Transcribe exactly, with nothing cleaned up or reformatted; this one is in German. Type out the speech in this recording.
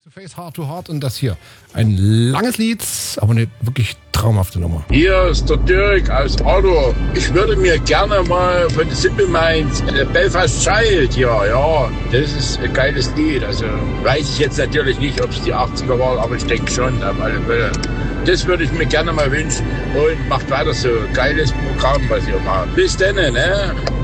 Face Heart to Heart und das hier. Ein langes Lied, aber eine wirklich traumhafte Nummer. Hier ist der Dirk aus Ardour. Ich würde mir gerne mal von den Simple Minds äh, Belfast Child hier, ja, das ist ein geiles Lied. Also weiß ich jetzt natürlich nicht, ob es die achtziger waren, aber ich denke schon, auf alle Fälle. Das würde ich mir gerne mal wünschen und macht weiter so. Geiles Programm, was ihr macht. Bis dann, ne?